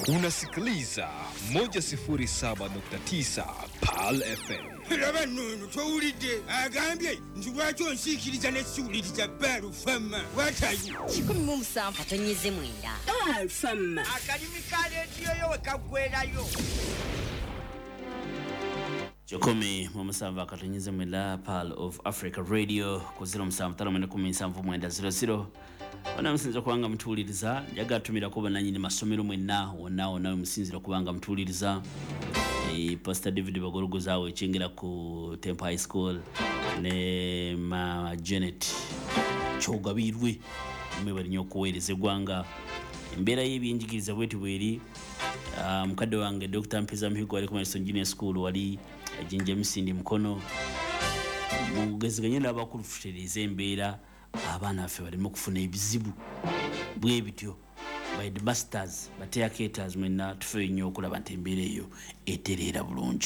Unasikiliza 107.9 PAL FM. Rabanu towulidde agambye nzibwaki onsiikiriza n'essiwuliriza PAL FM. What are you? 17.9 PAL FM. Akalimi ka leediyo yo wekagwerayo. 17.9 PAL of Africa Radio ku 07:17 Wana msinzira kubanga mtuuliriza yagatumira kuba nanyini masomero mwenna nawe msinzira kubanga mtuuliriza Pastor David Bagorogozawe chingira ku Temple High School ne ma Janet Chogabirwe mwebali nyo kuwereze gwanga mbera y'ebinjigiriza bwetu bweri mukadde wange Dr. Mpeza Mhigo ali ku Madison Junior School wali Jinja Misindi Mukono mugeziganye n'abakurufutereze embeera abana afe barimo kufuna ebizibu bwe bityo by the masters bateakators mwenna tufe nnyo okulaba nti embeera eyo etereera bulungi.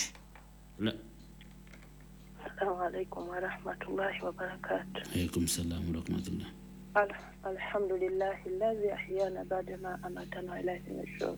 Assalamu alaikum wa rahmatullahi wa barakatuh. Alaikum salam wa rahmatullah. Alhamdulillahi alladhi ahyana ba'da ma amatana ila nushur.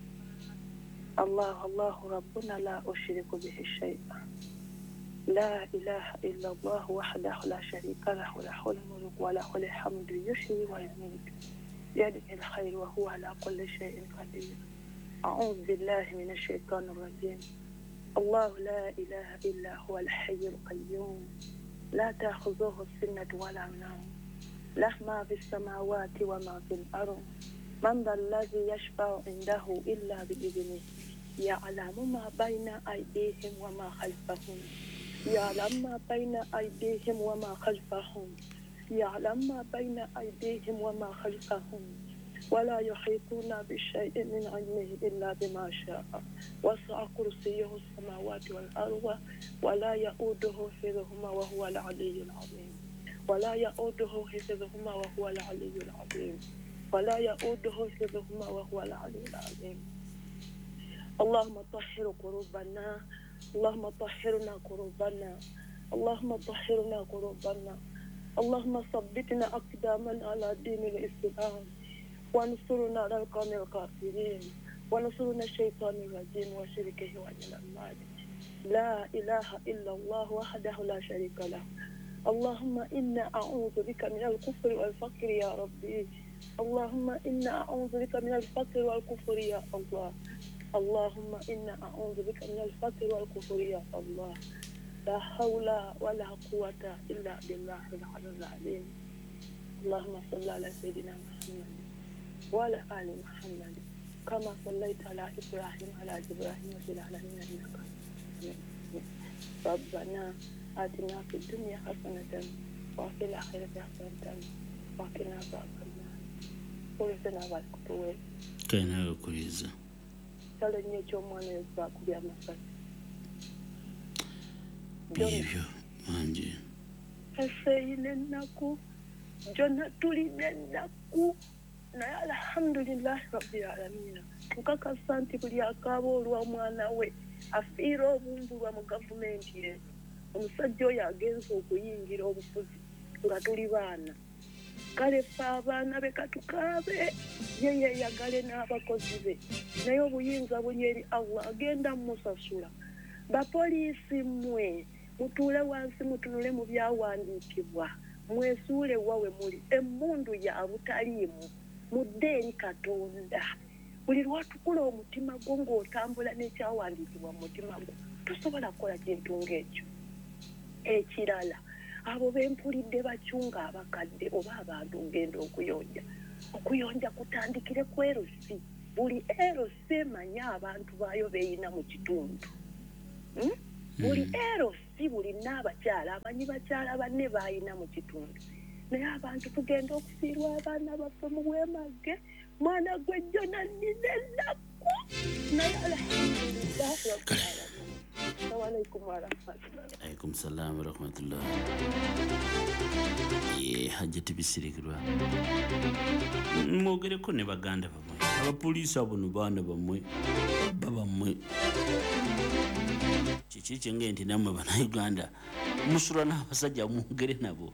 Allahu rabbuna la ushriku bihi shay'an. لا إله إلا الله وحده لا شريك له له الملك وله الحمد يحيي ويميت بيده الخير وهو على كل شيء قدير. أعوذ بالله من الشيطان الرجيم. الله لا إله إلا هو الحي القيوم لا تأخذه سنة ولا نوم له ما في السماوات وما في الأرض من ذا الذي يشفع عنده إلا بإذنه يعلم ما بين أيديهم وما خلفهم يعلم ما بين أيديهم وما خلفهم يعلم ما بين أيديهم وما خلفهم ولا يحيطون بشيء من علمه إلا بما شاء وسع كرسيه السماوات والأرض ولا يؤوده حفظهما وهو العلي العظيم ولا يؤوده حفظهما وهو العلي العظيم ولا يؤوده حفظهما وهو العلي العظيم. اللهم طهر قلوبنا اللهم طهرنا قلوبنا اللهم طهرنا قلوبنا اللهم ثبتنا أقدامنا على دين الإسلام وانصرنا على القوم الكافرين ونصرنا الشيطان الرجيم وشركه وعلى المالك. لا إله إلا الله وحده لا شريك له. اللهم إنا أعوذ بك من الكفر والفقر يا ربي. اللهم إنا أعوذ بك من الفقر والكفر يا الله. اللهم إنا أعوذ بك من الفقر والكفر يا الله. لا حول ولا قوة إلا بالله العلي العظيم. اللهم صل على سيدنا محمد وعلى آل محمد كما صليت على إبراهيم وعلى إبراهيم في العالمين إنك حميد مجيد. ربنا آتنا في الدنيا حسنة وفي الآخرة حسنة وقنا عذاب النار. ورزقنا بالكتوى. كاين كويس. Tale nnyo ky'omwana ezza kubya amasasi. Bibyo manje. Eseyine ennaku jonna tulina ennaku naye alhamdulillahi rabbil alamina nkakasa nti buli akaaba olw'omwana we afiira obumbulwa mu gavumenti ye omusajja oyo agenza okuyingira obufuzi nga tuli baana kale ffe abaana be katukaabe ye yeeyagale n'abakozi be naye obuyinza buli eri Allah agenda musasula. Bapoliisi mmwe mutuule wansi mutunule mu byawandiikibwa mwesuule wawe muli emmundu ya butaliimu mudde eri Katonda. Buli lwatukula omutima gwo ng'otambula n'ekyawandiikibwa mu mutima gwo tosobola kukola kintu ng'ekyo. Ekirala abo bempulidde bakyunga abakadde oba abantu ngenda okuyonja kutandikire ku erosi. Buli erosi emanya abantu baayo beeyina mu kitundu. Buli erosi buli n'abakyala amanyi bakyala banne baayina mu kitundu. Naye abantu tugenda okufiirwa abaana baffe mu bwemage mwana gwe jjona nnina ennaku naye alhamdulillah rabbil alamin. Assalamu alaikum wa rahmatullah. Alaikum salam wa rahmatullah. Hajjati bisirikirwa mwogereko ne baganda bamwe abapoliisi abo no baana bamwe babamwe kiki kyenge nti namwe bannayuganda musula n'abasajja mwogere nabo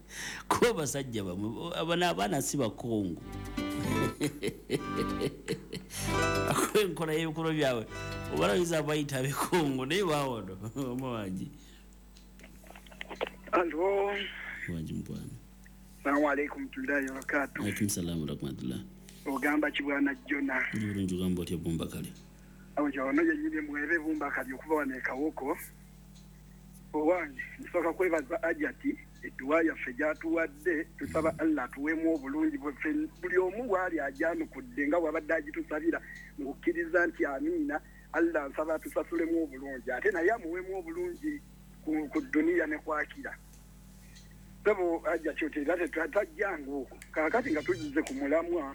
kuba basajja bamwe abana si bakongo enkola y'ebikulo byawe obalabiza bayita bikungu naye bawono omuwangi Allo. wangi mbwana. Assalamu alaikum tullahi wa barakatuh. Alaikum salam wa rahmatullah. Ogamba kibwana Jona. Ndurunju gamba otya bumba kale. Awo jona yanyine mwebe bumba kali okuva waneka woko. Owange nsoka kwebaza ajati eduwa yaffe gyatuwadde tusaba Allah tuweemu obulungi bweffe buli omu wali ajanu kudde nga wabadde agitusabira mukkiriza nti amiina Allah nsaba tusasulemu obulungi ate naye amuweemu obulungi ku duniya ne kwakira. Sabo ajja kyotera tetajjangu kakati nga tujize ku mulamwa.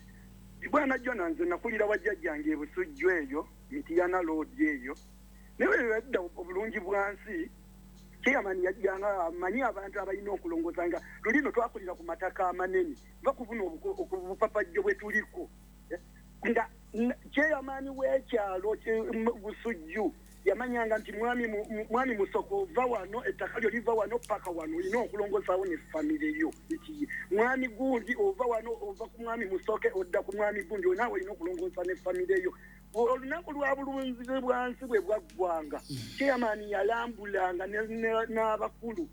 Bwana Jona nze nakulira wajjajjange ebusujju eyo Mitiyana Road eyo. Newe yadda obulungi bwansi Chairman yajjanga amanyi abantu abalina okulongozanga lulino twakulira ku mataka amanene nga kubuna obupapajjo bwe tuliko nga chairman w'ekyalo busujju yamanyanga nti mwami Musoko va wano ettaka lyo liva wano paka wano olina okulongozaawo ne famire yo iki mwami Gundi ova wano ova ku mwami Musoke odda ku mwami Gundi naawe olina okulongooza ne famire yo olunaku lwa bulunzi bwansi bwe bwaggwanga chairman yalambulanga n'abakulu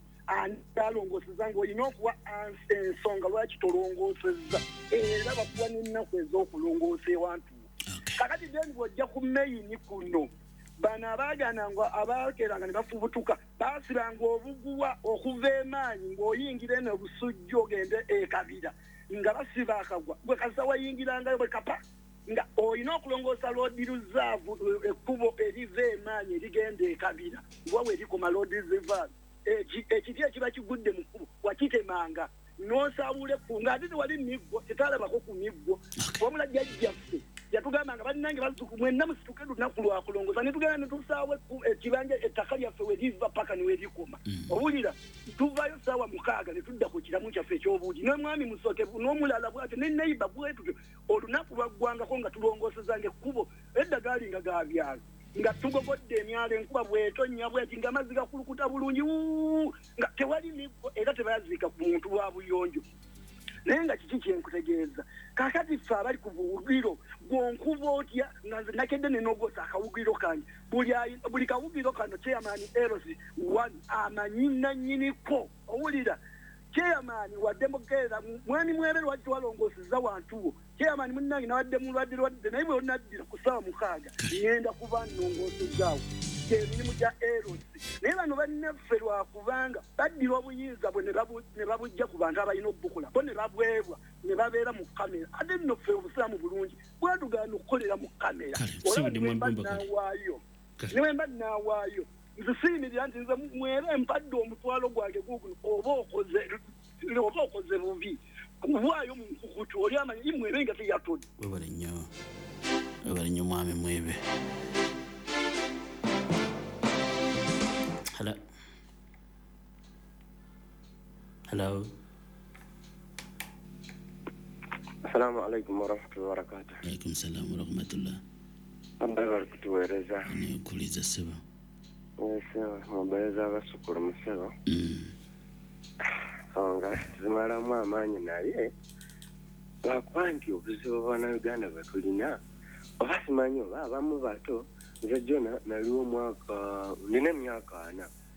alongoseza ng'olina okuwa ensonga lwaki tolongoseza era bakuwa n'ennaku ez'okulongoosa ewantu kakati then bw'ojja ku meyini kuno bano abaagananga abaakeranga ne bafubutuka baasibanga obuguwa okuva emaanyi ng'oyingira eno obusujju ogende ekabira nga basiba akagwa bwe kasa wayingirangayo bwe kapa nga olina okulongoosa loodi luzaavu ekkubo eriva emaanyi erigenda ekabira wawe erikoma loodi zivaavu ekiti ekiba kigudde mu kkubo wakitemanga n'osabule ku ng'ate tewali miggo tetalabako ku miggo wamula jjajjaffe yatugamba nga balinange bazuku mwenna musituke lunaku lwakulongoza netugenda netusaawe ekibanja ettaka lyaffe we liva paka ne we likoma owulira tuvayo saawa 6 ne tudda ku kiramu kyaffe ekyobuugi n'omwami Musoke n'omulala bwate ne neiba bwetutyo olunaku lwaggwangako nga tulongosezanga ekkubo eddagaali nga gabyalo nga tugogodde emyalo enkuba bwetonya bweti nga amazzi gakulukuta bulungi nga tewali miggo era tebayaziika ku muntu lwa buyonjo naye nga kiki kyenkutegeeza kakati ffe abali ku buwugiro bwonkuba otya nga nze nakedde nenogosa akawugiro kange buli kawugiro kano chairman Eros 1 amanyi nannyiniko owulira chairman wadde mugerera mwami mwebe lwaki twalongoseza wantuwo chairman munnange nawadde mulwadde naye bwe onaddira ku ssaawa 6 ngenda kuba nnongosezaawo emirimu gya Eros naye bano bannaffe lwakubanga baddira obuyinza bwe ne babujja ku bantu abalina obbukula bo ne babwebwa ne babeera mu kamera ate nno ffe obusiraamu bulungi bwatugana okukolera mu kamera niwemba naawaayo nze siimirira nti nze mwere mpadde omutwalo gwange guguno oba okoze bubi kubwayo mu nkukutu oli amanyi mwebe nga teyatodde webale nnyo mwami mwebe. Hello. Assalamu alaikum warahmatullahi wabarakatuh. Alaikum salam warahmatullah. Ambala kutuwereza. Kuliza seba. Seba mubeza abasukulu museba. Songa zimalamu amaanyi naye bakwanti obuzibu bwana Uganda batulina obasimanyi oba abamu bato nze Jona naliwo mwaka nina emyaka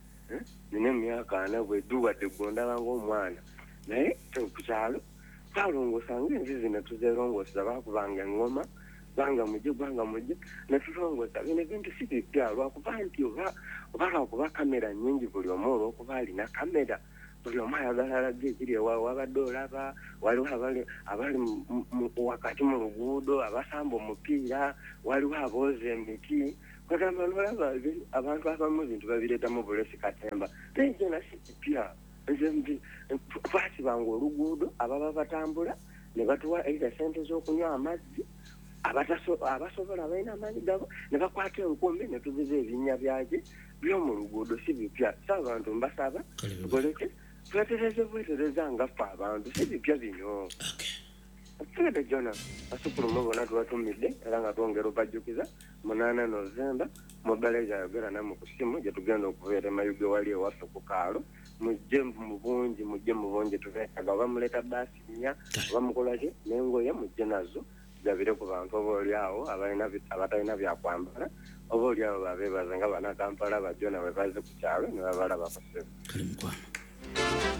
4 bwe duwadde gondabanga omwana naye kukyalo twalongosanga enzizi ne tuzeerongoseza bakubanga engoma banga mujje netulongosa bino ebintu si bipya lwakuba nti oba lwakuba kamera nnyingi buli omu olwokuba alina kamera buli omu ayagala alage ekiri wabadde olaba waliwo abali wakati mu luguudo abasamba omupiira waliwo abooza emiti kwagamba nolaba abantu abamu bintu babireetamu bulesi katemba naye jena si kipya twasibanga oluguudo ababa batambula ne batuwa either sente z'okunywa amazzi abasobola balina amaanyi gabo ne bakwata enkumbi ne tubiza ebinnya byage by'omu luguudo si bipya abantu mbasaba tukoleke twetereze bwetereza nga ffe abantu si bipya bino Tegede Jona asukulu mubona tubatumidde era nga twongera obajjukiza 8 Novemba mobaleja yogera namu ku simu gye tugenda okubeera emayuge wali ewaffe ku kaalo mujje mu bungi tubeetaga bamuleta baasi nnya bamukolaki n'engoye mujje nazo jabire ku bantu obooli awo abatalina byakwambala obooli awo babeebaza nga Bannakampala bajjo nawe baze ku kyalo ne babalaba ku ssebo.